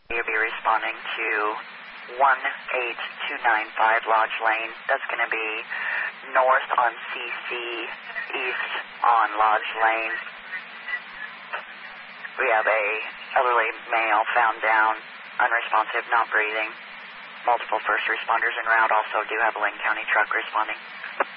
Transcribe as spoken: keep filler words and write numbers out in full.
You'll be responding to one eight two nine five Lodge Lane. That's going to be north on C C, east on Lodge Lane. We have a elderly male found down, unresponsive, not breathing. Multiple first responders en route. Also do have a Lane County truck responding.